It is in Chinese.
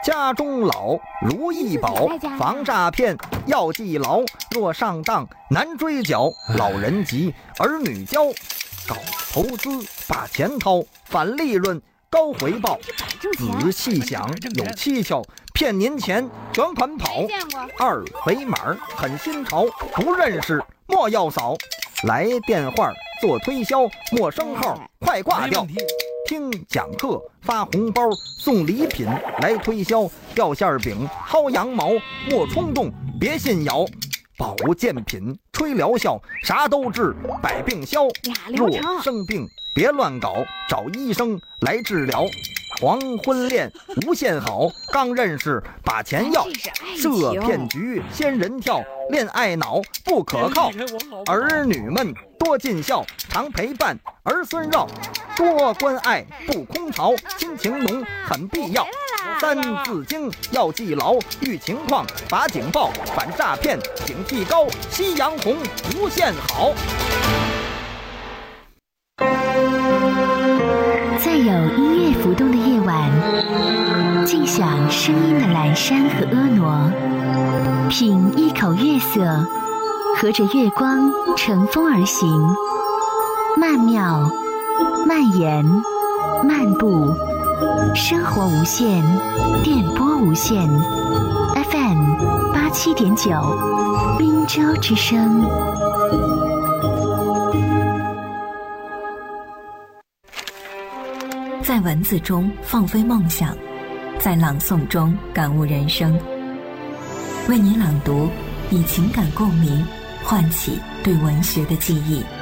家中老，如意宝，防诈骗要记牢。若上当难追缴，老人急，儿女教。搞投资把钱掏，反利润高回报。仔细想有蹊跷，骗您钱卷款跑。二维码很新潮，不认识莫要扫。来电话做推销，陌生号快挂掉。听讲课发红包，送礼品来推销。掉馅饼薅羊毛，莫冲动别信谣。保健品吹疗效，啥都治百病消。若生病别乱搞，找医生来治疗。黄昏恋无限好，刚认识把钱要。设骗局仙人跳，恋爱脑不可靠。儿女们多尽孝，常陪伴儿孙绕。多关爱不空巢，亲情浓很必要。三字经要记牢，遇情况把警报，反诈骗警惕高，夕阳红无限好。 在有音乐浮动的夜晚，静享声音的阑珊和婀娜，品一口月色，和着月光乘风而行，曼妙、蔓延、漫步，生活无限，电波无限。FM 87.9，滨州之声。 在文字中放飞梦想，在朗诵中感悟人生。为您朗读，以情感共鸣，唤起对文学的记忆。